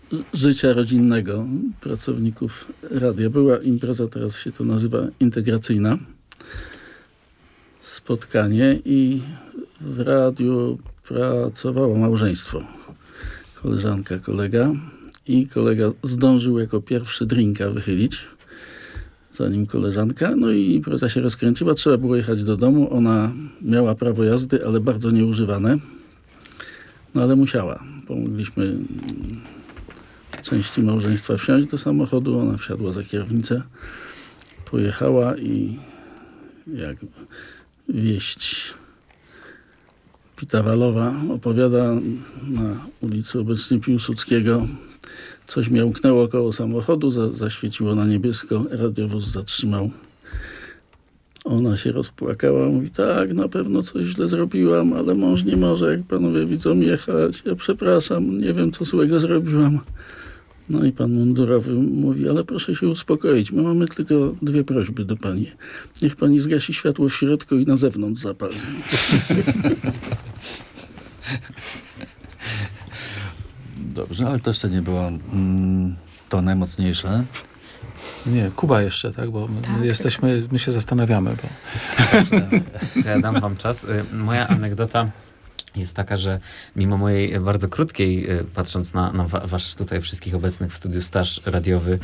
życia rodzinnego pracowników radia. Była impreza, teraz się to nazywa integracyjna. Spotkanie i w radiu pracowało małżeństwo. Koleżanka, kolega. I kolega zdążył jako pierwszy drinka wychylić, zanim koleżanka. No i impreza się rozkręciła. Trzeba było jechać do domu. Ona miała prawo jazdy, ale bardzo nieużywane. No ale musiała. Pomogliśmy części małżeństwa wsiąść do samochodu. Ona wsiadła za kierownicę. Pojechała i jak wieść Pitawalowa opowiada, na ulicy obecnie Piłsudskiego coś miałknęło koło samochodu, zaświeciło na niebiesko, radiowóz zatrzymał. Ona się rozpłakała, mówi, tak, na pewno coś źle zrobiłam, ale mąż nie może, jak panowie widzą, jechać. Ja przepraszam, nie wiem, co złego zrobiłam. No i pan mundurowy mówi, ale proszę się uspokoić, my mamy tylko 2 prośby do pani. Niech pani zgasi światło w środku i na zewnątrz zapali. Dobrze, ale to jeszcze nie było to najmocniejsze. Nie, Kuba jeszcze, tak? Bo my jesteśmy, my się zastanawiamy. Bo... Dobrze, to ja dam wam czas. Moja anegdota jest taka, że mimo mojej bardzo krótkiej, patrząc na wasz tutaj wszystkich obecnych w studiu staż radiowy,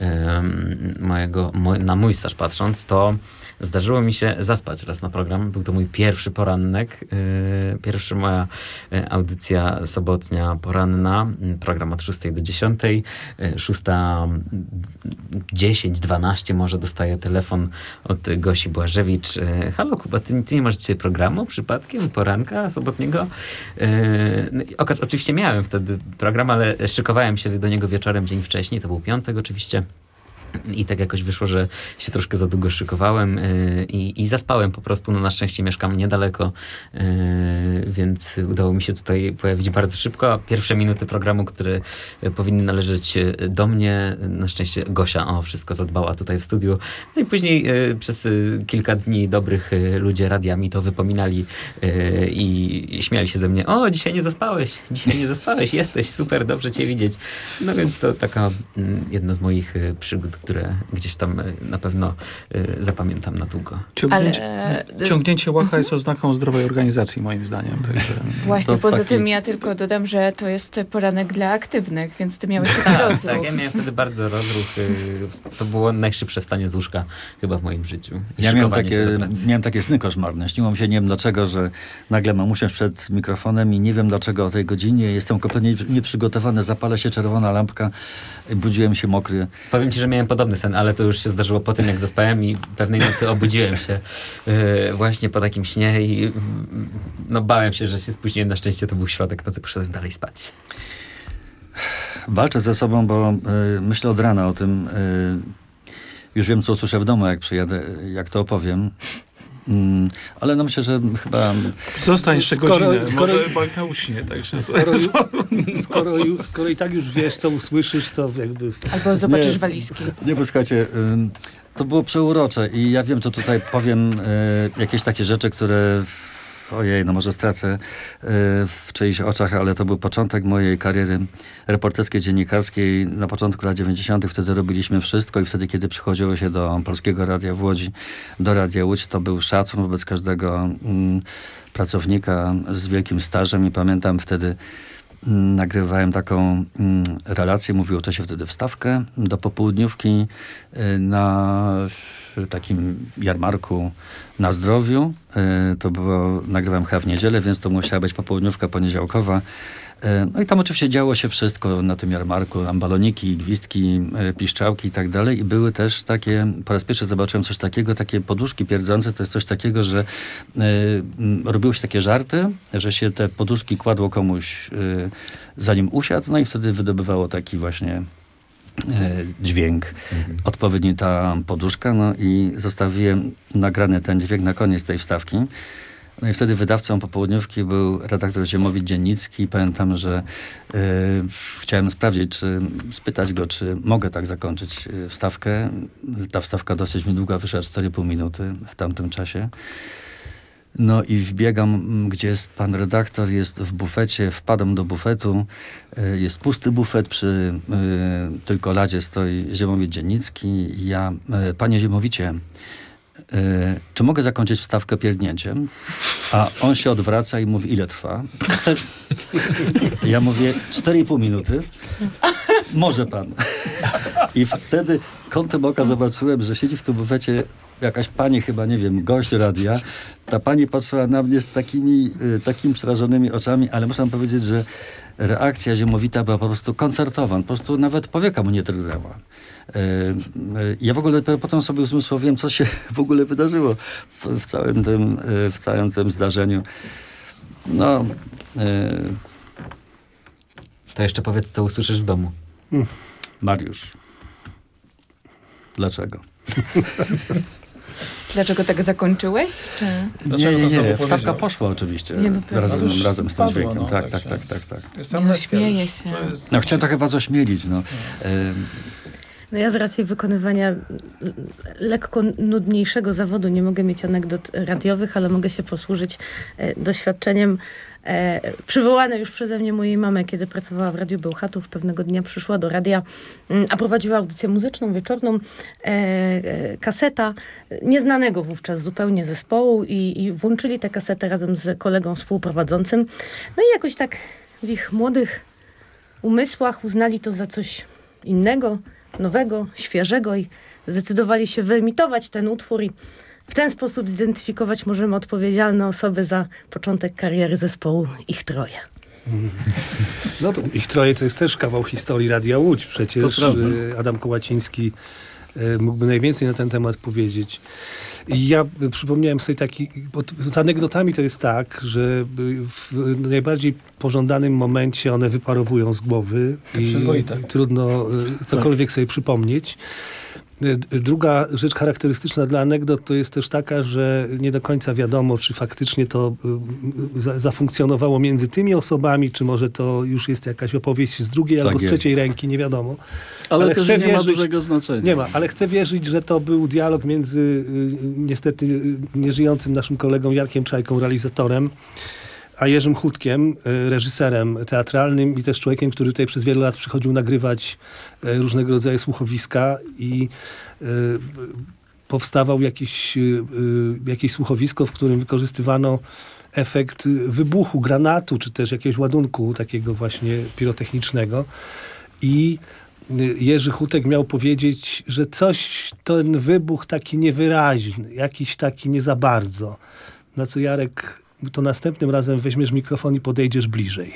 na mój staż patrząc, to zdarzyło mi się zaspać raz na program. Był to mój pierwszy poranek, pierwsza moja audycja sobotnia poranna, program od 6 do 10, 6:10, 12 może dostaję telefon od Gosi Błażewicz. Halo Kuba, ty nie masz dzisiaj programu przypadkiem, poranka sobotniego? Oczywiście miałem wtedy program, ale szykowałem się do niego wieczorem, dzień wcześniej, to był piątek oczywiście. I tak jakoś wyszło, że się troszkę za długo szykowałem i zaspałem po prostu. No na szczęście mieszkam niedaleko, więc udało mi się tutaj pojawić bardzo szybko. Pierwsze minuty programu, które powinny należeć do mnie, na szczęście Gosia o wszystko zadbała tutaj w studiu. No i później przez kilka dni dobrych ludzie radia mi to wypominali i śmiali się ze mnie. O, dzisiaj nie zaspałeś, jesteś, super, dobrze cię widzieć. No więc to taka jedna z moich przygód, które gdzieś tam na pewno zapamiętam na długo. Ciągnięcie łacha jest oznaką zdrowej organizacji, moim zdaniem. Także właśnie, poza tym ja tylko dodam, że to jest poranek dla aktywnych, więc ty miałeś taki rozruch. Tak, ja miałem wtedy bardzo rozruch. To było najszybsze wstanie z łóżka chyba w moim życiu. Ja miałem takie sny koszmarne. Śniło mi się, nie wiem dlaczego, że nagle mam usiąść przed mikrofonem i nie wiem dlaczego o tej godzinie. Jestem kompletnie nieprzygotowany, zapala się czerwona lampka, budziłem się mokry. Powiem ci, że miałem podobny sen, ale to już się zdarzyło po tym, jak zaspałem i pewnej nocy obudziłem się właśnie po takim śnie i bałem się, że się spóźniłem. Na szczęście to był środek nocy, poszedłem dalej spać. Walczę ze sobą, bo myślę od rana o tym. Już wiem, co usłyszę w domu, jak przyjadę, jak to opowiem. Ale myślę, że chyba... Zostań jeszcze godzinę, może Bajka uśnie. Także skoro i tak już wiesz, co usłyszysz, to jakby... Albo zobaczysz walizki. Nie, bo słuchajcie, to było przeurocze i ja wiem, że tutaj powiem jakieś takie rzeczy, które... Ojej, może stracę w czyichś oczach, ale to był początek mojej kariery reporterskiej, dziennikarskiej. Na początku lat 90. wtedy robiliśmy wszystko i wtedy, kiedy przychodziło się do Polskiego Radia w Łodzi, do Radia Łódź, to był szacun wobec każdego pracownika z wielkim stażem i pamiętam wtedy nagrywałem taką relację, mówiło to się wtedy wstawkę do popołudniówki na takim jarmarku na Zdrowiu. To było, nagrywałem chyba w niedzielę, więc to musiała być popołudniówka poniedziałkowa. No i tam oczywiście działo się wszystko na tym jarmarku, tam baloniki, gwizdki, piszczałki i tak dalej. I były też takie, po raz pierwszy zobaczyłem coś takiego, takie poduszki pierdzące, to jest coś takiego, że robiło się takie żarty, że się te poduszki kładło komuś zanim usiadł, no i wtedy wydobywało taki właśnie dźwięk, odpowiedni ta poduszka, no i zostawiłem nagrany ten dźwięk na koniec tej wstawki. No i wtedy wydawcą popołudniówki był redaktor Ziemowit-Dziennicki. Pamiętam, że chciałem sprawdzić, spytać go, czy mogę tak zakończyć wstawkę. Ta wstawka dosyć mi długa, wyszła 4,5 minuty w tamtym czasie. No i wbiegam, gdzie jest pan redaktor, jest w bufecie, wpadam do bufetu, jest pusty bufet, przy tylko ladzie stoi Ziemowit Dziennicki. Ja, panie Ziemowicie, czy mogę zakończyć wstawkę pierdnięciem? A on się odwraca i mówi, ile trwa? Ja mówię, 4,5 minuty. Może pan. I wtedy kątem oka zobaczyłem, że siedzi w tym bufecie jakaś pani, chyba, nie wiem, gość radia. Ta pani patrzyła na mnie z takimi przerażonymi oczami, ale muszę powiedzieć, że reakcja Ziemowita była po prostu koncertowa. Po prostu nawet powieka mu nie drgnęła. Ja w ogóle dopiero potem sobie uzmysłowiłem, co się w ogóle wydarzyło w całym tym zdarzeniu. No... To jeszcze powiedz, co usłyszysz w domu. Mariusz. Dlaczego? Dlaczego tak zakończyłeś? Czy... Nie. Wstawka poszła oczywiście. Nie, no razem z tym padło, dźwiękiem. no, Tak. Jest Nie, no, amnestia śmieję już. się. No, chciałem trochę was ośmielić. No. No ja z racji wykonywania lekko nudniejszego zawodu nie mogę mieć anegdot radiowych, ale mogę się posłużyć doświadczeniem przywołane już przeze mnie mojej mamy, kiedy pracowała w Radiu Bełchatów. Pewnego dnia przyszła do radia, a prowadziła audycję muzyczną, wieczorną, kaseta nieznanego wówczas zupełnie zespołu i włączyli tę kasetę razem z kolegą współprowadzącym. No i jakoś tak w ich młodych umysłach uznali to za coś innego, nowego, świeżego i zdecydowali się wyemitować ten utwór i w ten sposób zidentyfikować możemy odpowiedzialne osoby za początek kariery zespołu Ich Troje. No to Ich Troje to jest też kawał historii Radia Łódź. Przecież Adam Kołaciński mógłby najwięcej na ten temat powiedzieć. I ja przypomniałem sobie bo z anegdotami to jest tak, że w najbardziej pożądanym momencie one wyparowują z głowy i trudno cokolwiek sobie przypomnieć. Druga rzecz charakterystyczna dla anegdot to jest też taka, że nie do końca wiadomo, czy faktycznie to zafunkcjonowało między tymi osobami, czy może to już jest jakaś opowieść z drugiej albo z trzeciej ręki, nie wiadomo. Ale też nie ma dużego znaczenia. Nie ma, ale chcę wierzyć, że to był dialog między niestety nieżyjącym naszym kolegą Jarkiem Czajką, realizatorem, a Jerzym Chutkiem, reżyserem teatralnym i też człowiekiem, który tutaj przez wiele lat przychodził nagrywać różnego rodzaju słuchowiska i powstawał jakieś słuchowisko, w którym wykorzystywano efekt wybuchu granatu, czy też jakiegoś ładunku takiego właśnie pirotechnicznego. I Jerzy Chutek miał powiedzieć, że ten wybuch taki niewyraźny, jakiś taki nie za bardzo. Na co Jarek: to następnym razem weźmiesz mikrofon i podejdziesz bliżej.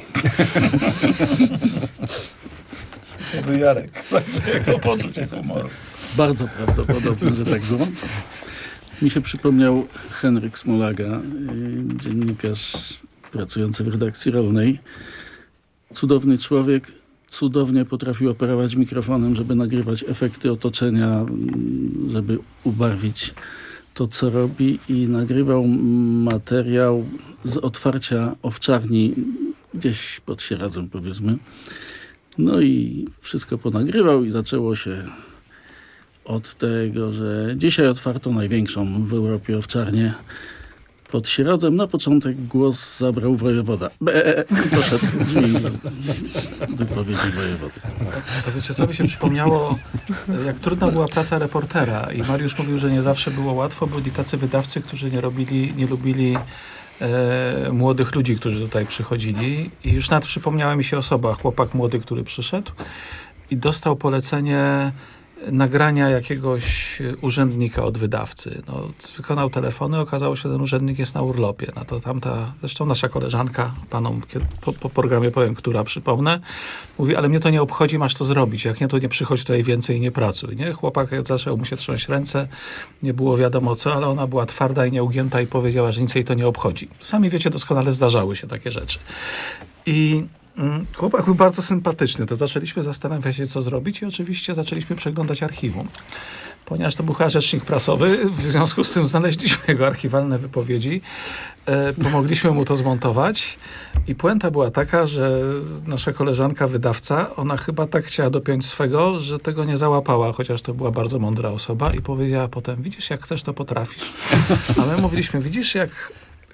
Jarek, jego poczucie humoru. Bardzo prawdopodobne, że tak było. Mi się przypomniał Henryk Smolaga, dziennikarz pracujący w redakcji rolnej. Cudowny człowiek, cudownie potrafił operować mikrofonem, żeby nagrywać efekty otoczenia, żeby ubarwić to, co robi, i nagrywał materiał z otwarcia owczarni gdzieś pod Sieradzą, powiedzmy. No i wszystko ponagrywał i zaczęło się od tego, że dzisiaj otwarto największą w Europie owczarnię pod Sieradzem. Na początek głos zabrał wojewoda. Poszedł drzwi wypowiedzi wojewody. To wiecie, co mi się przypomniało, jak trudna była praca reportera, i Mariusz mówił, że nie zawsze było łatwo. Byli tacy wydawcy, którzy nie lubili młodych ludzi, którzy tutaj przychodzili, i już nawet przypomniała mi się osoba, chłopak młody, który przyszedł i dostał polecenie nagrania jakiegoś urzędnika od wydawcy. No, wykonał telefony, okazało się, że ten urzędnik jest na urlopie. No to zresztą nasza koleżanka, panom po programie powiem, która, przypomnę, mówi: ale mnie to nie obchodzi, masz to zrobić. Jak nie, to nie przychodź tutaj więcej i nie pracuj. Nie? Chłopak zaczął mu się trząść ręce, nie było wiadomo co, ale ona była twarda i nieugięta i powiedziała, że nic jej to nie obchodzi. Sami wiecie, doskonale zdarzały się takie rzeczy. I chłopak był bardzo sympatyczny. To zaczęliśmy zastanawiać się, co zrobić, i oczywiście zaczęliśmy przeglądać archiwum. Ponieważ to był chyba rzecznik prasowy, w związku z tym znaleźliśmy jego archiwalne wypowiedzi, pomogliśmy mu to zmontować i puenta była taka, że nasza koleżanka wydawca, ona chyba tak chciała dopiąć swego, że tego nie załapała, chociaż to była bardzo mądra osoba, i powiedziała potem: widzisz, jak chcesz, to potrafisz. A my mówiliśmy: widzisz, jak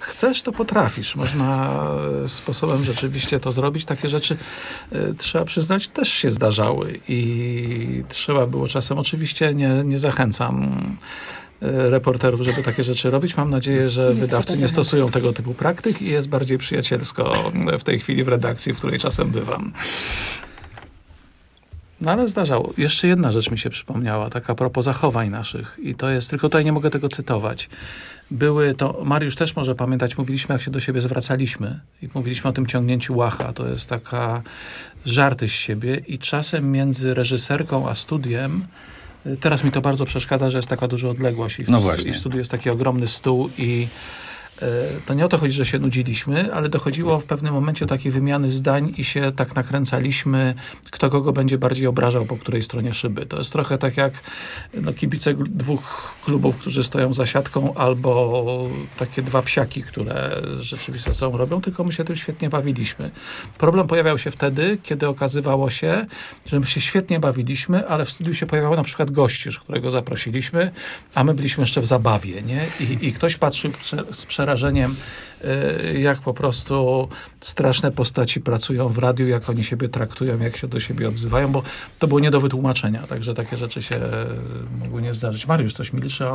chcesz, to potrafisz. Można sposobem rzeczywiście to zrobić. Takie rzeczy, trzeba przyznać, też się zdarzały i trzeba było czasem, oczywiście nie zachęcam reporterów, żeby takie rzeczy robić. Mam nadzieję, że wydawcy nie stosują tego typu praktyk i jest bardziej przyjacielsko w tej chwili w redakcji, w której czasem bywam. No ale zdarzało. Jeszcze jedna rzecz mi się przypomniała, taka a propos zachowań naszych. I to jest, tylko tutaj nie mogę tego cytować. Mariusz też może pamiętać, mówiliśmy, jak się do siebie zwracaliśmy. I mówiliśmy o tym ciągnięciu łacha. To jest taka żarty z siebie. I czasem między reżyserką a studiem, teraz mi to bardzo przeszkadza, że jest taka duża odległość. I w studiu jest taki ogromny stół i to nie o to chodzi, że się nudziliśmy, ale dochodziło w pewnym momencie do takiej wymiany zdań i się tak nakręcaliśmy, kto kogo będzie bardziej obrażał po której stronie szyby. To jest trochę tak jak kibice dwóch klubów, którzy stoją za siatką, albo takie dwa psiaki, które rzeczywiście ze sobą robią, tylko my się tym świetnie bawiliśmy. Problem pojawiał się wtedy, kiedy okazywało się, że my się świetnie bawiliśmy, ale w studiu się pojawiał na przykład gościusz, którego zaprosiliśmy, a my byliśmy jeszcze w zabawie, nie? I ktoś patrzył z przerażeniem, jak po prostu straszne postaci pracują w radiu, jak oni siebie traktują, jak się do siebie odzywają, bo to było nie do wytłumaczenia, także takie rzeczy się mogły nie zdarzyć. Mariusz coś milczy,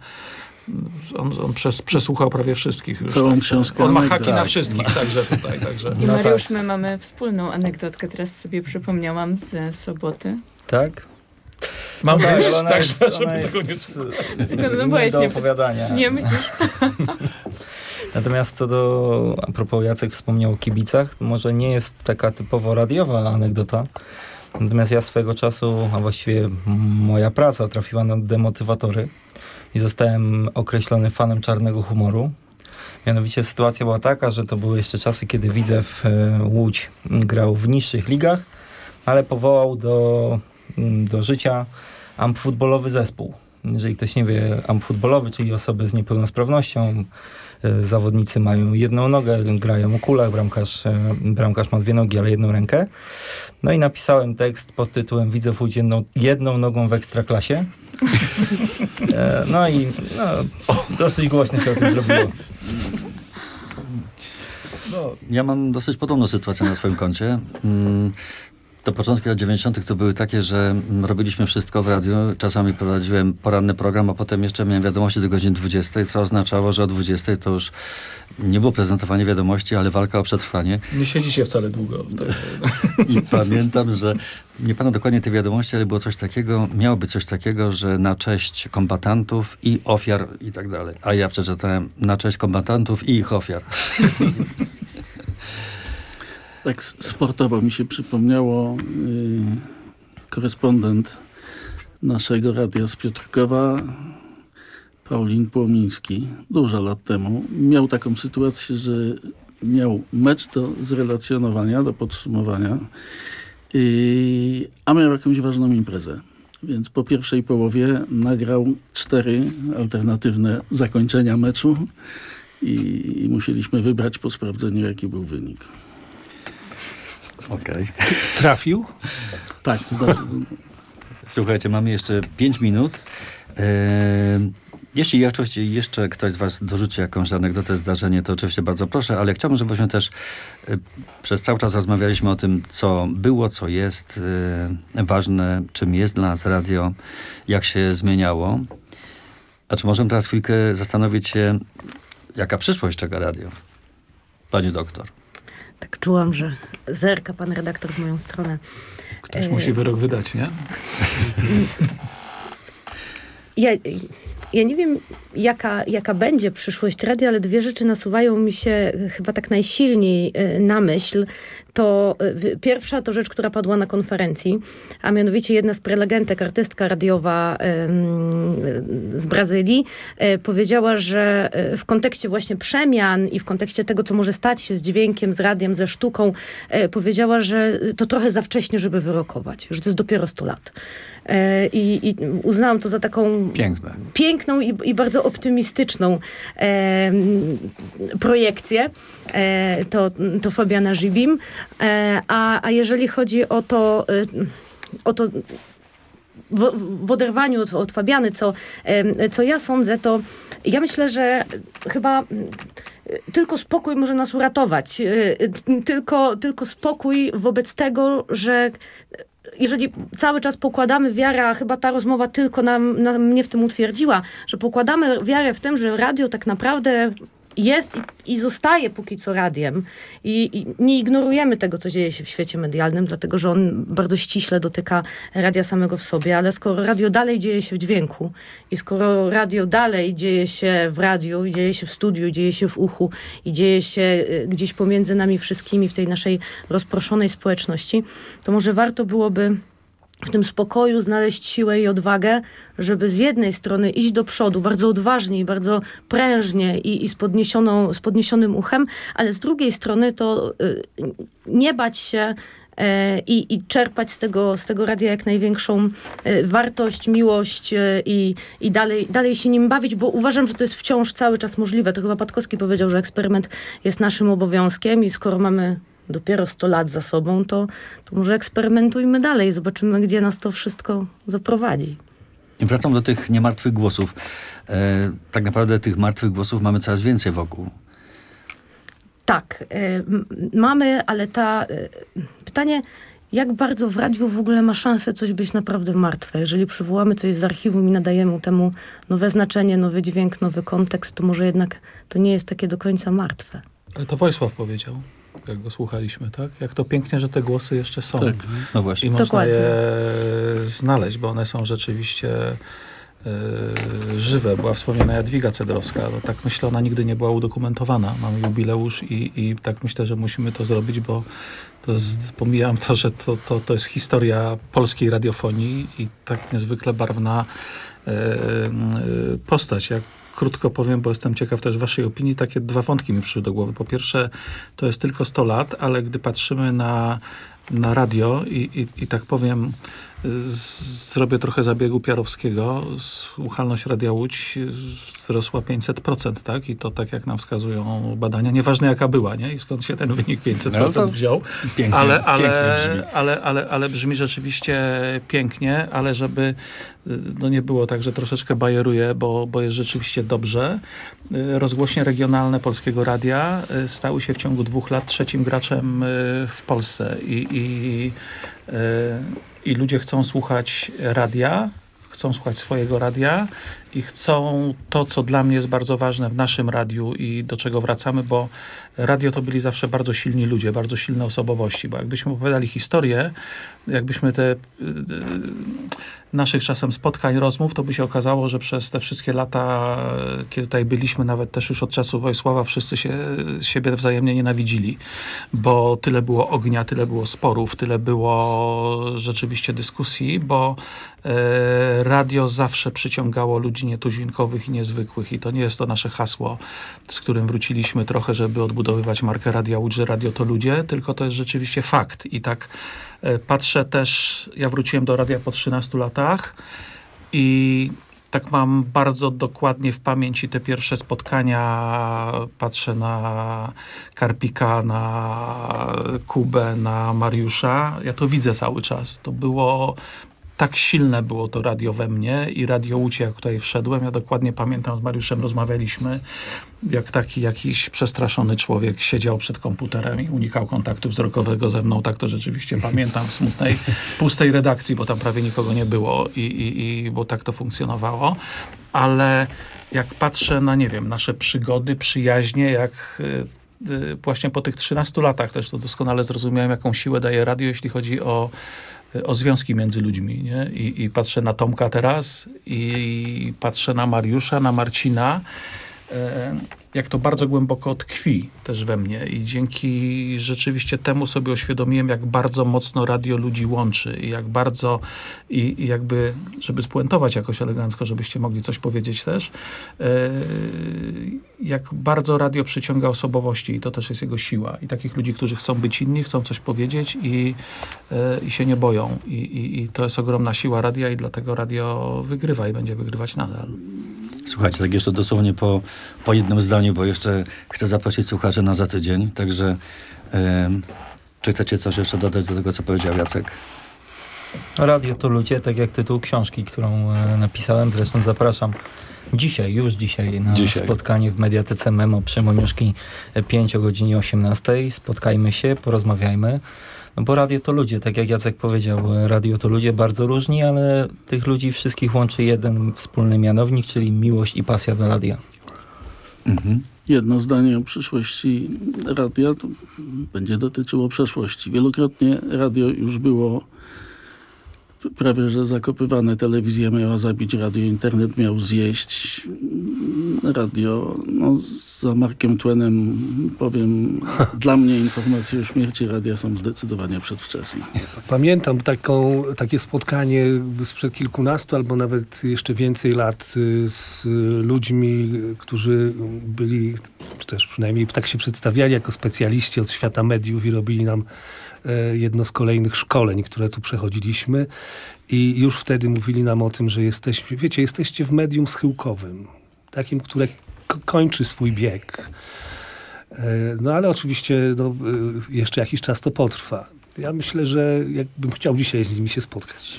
on przesłuchał prawie wszystkich już. Całą książkę. On ma haki na wszystkich, także tutaj. I Mariusz, my mamy wspólną anegdotkę, teraz sobie przypomniałam ze soboty. Tak? Mam tak, żeby tego nie słuchać. Nie do opowiadania. Nie myślisz? Natomiast a propos Jacek wspomniał o kibicach, może nie jest taka typowo radiowa anegdota, natomiast ja swego czasu, a właściwie moja praca trafiła na demotywatory i zostałem określony fanem czarnego humoru. Mianowicie sytuacja była taka, że to były jeszcze czasy, kiedy Widzew Łódź grał w niższych ligach, ale powołał do życia ampfutbolowy zespół. Jeżeli ktoś nie wie, ampfutbolowy, czyli osoby z niepełnosprawnością, zawodnicy mają jedną nogę, grają o kulach, bramkarz ma 2 nogi, ale 1 rękę. No i napisałem tekst pod tytułem Widzew Łódź jedną nogą w ekstraklasie. No i dosyć głośno się o tym zrobiło. Ja mam dosyć podobną sytuację na swoim koncie. To początki lat 90. to były takie, że robiliśmy wszystko w radiu. Czasami prowadziłem poranny program, a potem jeszcze miałem wiadomości do godziny 20, co oznaczało, że o 20 to już nie było prezentowanie wiadomości, ale walka o przetrwanie. Nie siedzi się wcale długo. I pamiętam, że nie pamiętam dokładnie tej wiadomości, ale było coś takiego, miało być coś takiego, że na cześć kombatantów i ofiar i tak dalej. A ja przeczytałem na cześć kombatantów i ich ofiar. Tak sportowo mi się przypomniało korespondent naszego radia z Piotrkowa, Paulin Płomiński, dużo lat temu. Miał taką sytuację, że miał mecz do zrelacjonowania, do podsumowania, a miał jakąś ważną imprezę. Więc po pierwszej połowie nagrał 4 alternatywne zakończenia meczu i musieliśmy wybrać po sprawdzeniu, jaki był wynik. Okej. Trafił? Tak. Słuchajcie, mamy jeszcze 5 minut. Jeśli oczywiście jeszcze ktoś z was dorzuci jakąś anegdotę, zdarzenie, to oczywiście bardzo proszę, ale chciałbym, żebyśmy też przez cały czas rozmawialiśmy o tym, co było, co jest ważne, czym jest dla nas radio, jak się zmieniało. A czy możemy teraz chwilkę zastanowić się, jaka przyszłość czeka radio? Pani doktor. Tak czułam, że zerka pan redaktor w moją stronę. Ktoś musi wyrok wydać, nie? Ja nie wiem, jaka będzie przyszłość radia, ale 2 rzeczy nasuwają mi się chyba tak najsilniej na myśl. To pierwsza to rzecz, która padła na konferencji, a mianowicie jedna z prelegentek, artystka radiowa z Brazylii, powiedziała, że w kontekście właśnie przemian i w kontekście tego, co może stać się z dźwiękiem, z radiem, ze sztuką, powiedziała, że to trochę za wcześnie, żeby wyrokować, że to jest dopiero 100 lat. I uznałam to za taką piękną i bardzo optymistyczną projekcję. To Fabiana Żibim. A jeżeli chodzi o to w oderwaniu od Fabiany, co ja sądzę, to ja myślę, że chyba tylko spokój może nas uratować. Tylko spokój wobec tego, że jeżeli cały czas pokładamy wiarę, a chyba ta rozmowa tylko mnie w tym utwierdziła, że pokładamy wiarę w tym, że radio tak naprawdę jest i zostaje póki co radiem. I nie ignorujemy tego, co dzieje się w świecie medialnym, dlatego że on bardzo ściśle dotyka radia samego w sobie, ale skoro radio dalej dzieje się w dźwięku i skoro radio dalej dzieje się w radiu, dzieje się w studiu, dzieje się w uchu i dzieje się gdzieś pomiędzy nami wszystkimi w tej naszej rozproszonej społeczności, to może warto byłoby w tym spokoju znaleźć siłę i odwagę, żeby z jednej strony iść do przodu bardzo odważnie i bardzo prężnie i z podniesionym uchem, ale z drugiej strony to nie bać się i czerpać z tego radia jak największą wartość, miłość i dalej się nim bawić, bo uważam, że to jest wciąż cały czas możliwe. To chyba Patkowski powiedział, że eksperyment jest naszym obowiązkiem i skoro mamy dopiero 100 lat za sobą, to może eksperymentujmy dalej. Zobaczymy, gdzie nas to wszystko zaprowadzi. Wracam do tych niemartwych głosów. Tak naprawdę tych martwych głosów mamy coraz więcej wokół. Tak, mamy, ale pytanie, jak bardzo w radiu w ogóle ma szansę coś być naprawdę martwe? Jeżeli przywołamy coś z archiwum i nadajemy temu nowe znaczenie, nowy dźwięk, nowy kontekst, to może jednak to nie jest takie do końca martwe. Ale to Wojsław powiedział, jak go słuchaliśmy, tak? Jak to pięknie, że te głosy jeszcze są. Tak, no właśnie. I można Dokładnie. je znaleźć, bo one są rzeczywiście żywe. Była wspomniana Jadwiga Cedrowska. No, tak myślę, ona nigdy nie była udokumentowana. Mamy jubileusz i tak myślę, że musimy to zrobić, bo pomijam to, że to jest historia polskiej radiofonii i tak niezwykle barwna postać. Jak krótko powiem, bo jestem ciekaw też waszej opinii, takie 2 wątki mi przyszły do głowy. Po pierwsze, to jest tylko 100 lat, ale gdy patrzymy na radio i tak powiem, zrobię trochę zabiegu PR-owskiego, słuchalność Radia Łódź wzrosła 500%, tak? I to tak jak nam wskazują badania, nieważne jaka była, nie? I skąd się ten wynik 500% wziął. Pięknie, ale brzmi rzeczywiście pięknie, ale żeby nie było tak, że troszeczkę bajeruję, bo jest rzeczywiście dobrze. Rozgłośnie regionalne Polskiego Radia stały się w ciągu 2 lat 3. graczem w Polsce i ludzie chcą słuchać radia, chcą słuchać swojego radia i chcą to, co dla mnie jest bardzo ważne w naszym radiu i do czego wracamy, bo radio to byli zawsze bardzo silni ludzie, bardzo silne osobowości, bo jakbyśmy opowiadali historię, jakbyśmy te naszych czasem spotkań, rozmów, to by się okazało, że przez te wszystkie lata, kiedy tutaj byliśmy, nawet też już od czasu Wojsława, wszyscy siebie wzajemnie nienawidzili, bo tyle było ognia, tyle było sporów, tyle było rzeczywiście dyskusji, bo radio zawsze przyciągało ludzi nietuzinkowych i niezwykłych i to nie jest to nasze hasło, z którym wróciliśmy trochę, żeby odbudowywać markę Radia Łódź, że radio to ludzie, tylko to jest rzeczywiście fakt i tak patrzę też, ja wróciłem do radia po 13 latach i tak mam bardzo dokładnie w pamięci te pierwsze spotkania, patrzę na Karpika, na Kubę, na Mariusza, ja to widzę cały czas, to było tak silne było to radio we mnie i Radio Łódź, jak tutaj wszedłem, ja dokładnie pamiętam, z Mariuszem rozmawialiśmy, jak taki jakiś przestraszony człowiek siedział przed komputerem i unikał kontaktu wzrokowego ze mną. Tak to rzeczywiście pamiętam w smutnej, pustej redakcji, bo tam prawie nikogo nie było i bo tak to funkcjonowało. Ale jak patrzę na, nie wiem, nasze przygody, przyjaźnie, jak właśnie po tych 13 latach też to doskonale zrozumiałem, jaką siłę daje radio, jeśli chodzi o związki między ludźmi, nie? I patrzę na Tomka teraz i patrzę na Mariusza, na Marcina, jak to bardzo głęboko tkwi też we mnie i dzięki rzeczywiście temu sobie uświadomiłem, jak bardzo mocno radio ludzi łączy i jak bardzo i jakby, żeby spuentować jakoś elegancko, żebyście mogli coś powiedzieć też, jak bardzo radio przyciąga osobowości i to też jest jego siła i takich ludzi, którzy chcą być inni, chcą coś powiedzieć i się nie boją i to jest ogromna siła radia i dlatego radio wygrywa i będzie wygrywać nadal. Słuchajcie, tak jeszcze dosłownie po jednym zdaniu, bo jeszcze chcę zaprosić słuchaczy na za tydzień, także czy chcecie coś jeszcze dodać do tego, co powiedział Jacek? Radio to ludzie, tak jak tytuł książki, którą napisałem. Zresztą zapraszam już dzisiaj na spotkanie w Mediatece Memo przy Moniuszki 5 o godzinie 18. Spotkajmy się, porozmawiajmy. No bo radio to ludzie, tak jak Jacek powiedział, radio to ludzie bardzo różni, ale tych ludzi wszystkich łączy jeden wspólny mianownik, czyli miłość i pasja do radia. Jedno zdanie o przyszłości radia to będzie dotyczyło przeszłości. Wielokrotnie radio już było prawie że zakopywane. Telewizja miała zabić radio, internet miał zjeść radio. No, za Markiem Twainem powiem, dla mnie informacje o śmierci radia są zdecydowanie przedwczesne. Pamiętam takie spotkanie sprzed kilkunastu albo nawet jeszcze więcej lat z ludźmi, którzy byli, czy też przynajmniej tak się przedstawiali jako specjaliści od świata mediów i robili nam jedno z kolejnych szkoleń, które tu przechodziliśmy i już wtedy mówili nam o tym, że jesteście w medium schyłkowym, takim, które kończy swój bieg. No ale oczywiście jeszcze jakiś czas to potrwa. Ja myślę, że jakbym chciał dzisiaj z nimi się spotkać.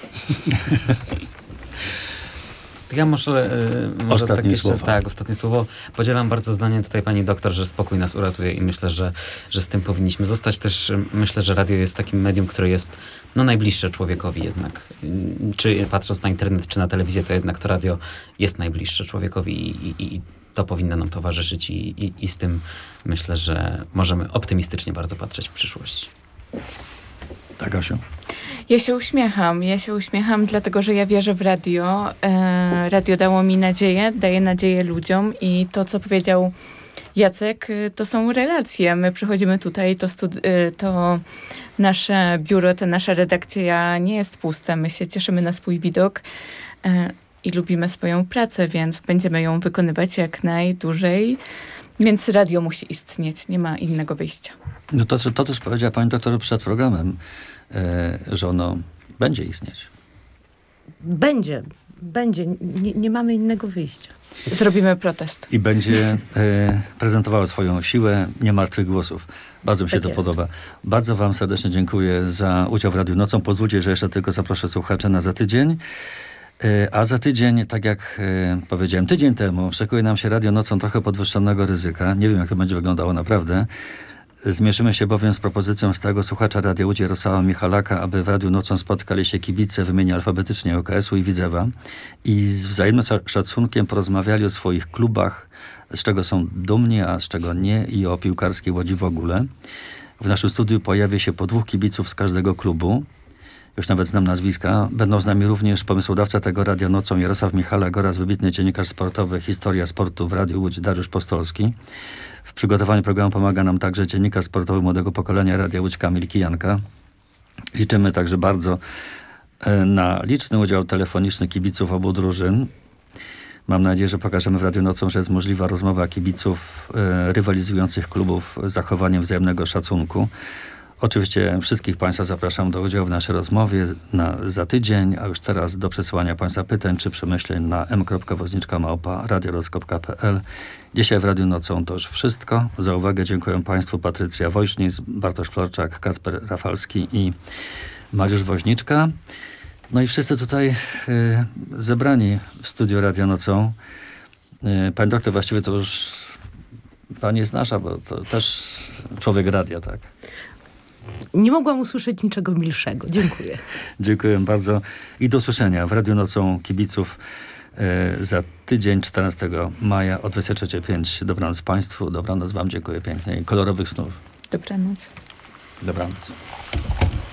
Ja może ostatnie słowo. Tak, ostatnie słowo. Podzielam bardzo zdanie tutaj pani doktor, że spokój nas uratuje i myślę, że z tym powinniśmy zostać. Też myślę, że radio jest takim medium, które jest najbliższe człowiekowi jednak. Czy patrząc na internet, czy na telewizję, to jednak to radio jest najbliższe człowiekowi i to powinno nam towarzyszyć i z tym myślę, że możemy optymistycznie bardzo patrzeć w przyszłość. Tak, Asiu? Ja się uśmiecham, dlatego że ja wierzę w radio. Radio dało mi nadzieję, daje nadzieję ludziom i to, co powiedział Jacek, to są relacje. My przychodzimy tutaj, to nasze biuro, ta nasza redakcja nie jest pusta. My się cieszymy na swój widok i lubimy swoją pracę, więc będziemy ją wykonywać jak najdłużej. Więc radio musi istnieć, nie ma innego wyjścia. No to też powiedziała pani doktor przed programem, że ono będzie istnieć. Będzie. Nie mamy innego wyjścia. Zrobimy protest. I będzie prezentowało swoją siłę niemartwych głosów. Bardzo mi się to podoba. Bardzo wam serdecznie dziękuję za udział w Radiu Nocą. Pozwólcie, że jeszcze tylko zaproszę słuchaczy na za tydzień. A za tydzień, tak jak powiedziałem, tydzień temu szykuje nam się Radio Nocą trochę podwyższonego ryzyka. Nie wiem, jak to będzie wyglądało naprawdę. Zmierzymy się bowiem z propozycją stałego słuchacza Radia Łódź Jarosława Michalaka, aby w Radiu Nocą spotkali się kibice w wymianie alfabetycznie UKS-u i Widzewa i z wzajemnym szacunkiem porozmawiali o swoich klubach, z czego są dumni, a z czego nie i o piłkarskiej Łodzi w ogóle. W naszym studiu pojawi się po 2 kibiców z każdego klubu. Już nawet znam nazwiska. Będą z nami również pomysłodawca tego Radia Nocą Jarosław Michalak oraz wybitny dziennikarz sportowy Historia Sportu w Radiu Łódź Dariusz Postolski. W przygotowaniu programu pomaga nam także dziennikarz sportowy młodego pokolenia Radia Łódź Kamil Kijanka. Liczymy także bardzo na liczny udział telefoniczny kibiców obu drużyn. Mam nadzieję, że pokażemy w Radiu Nocą, że jest możliwa rozmowa kibiców rywalizujących klubów z zachowaniem wzajemnego szacunku. Oczywiście wszystkich Państwa zapraszam do udziału w naszej rozmowie za tydzień, a już teraz do przesyłania Państwa pytań czy przemyśleń na m.woźniczka@radiorock.pl. Dzisiaj w Radiu Nocą to już wszystko. Za uwagę dziękuję Państwu Patrycja Woźnic, Bartosz Florczak, Kacper Rafalski i Mariusz Woźniczka. No i wszyscy tutaj zebrani w studiu Radio Nocą. Pani doktor, właściwie to już pani jest nasza, bo to też człowiek radia, tak? Nie mogłam usłyszeć niczego milszego. Dziękuję. Dziękuję bardzo i do usłyszenia w Radiu Nocą kibiców za tydzień 14 maja o 23:05. Dobranoc Państwu, dobranoc Wam, dziękuję pięknie i kolorowych snów. Dobranoc. Dobranoc.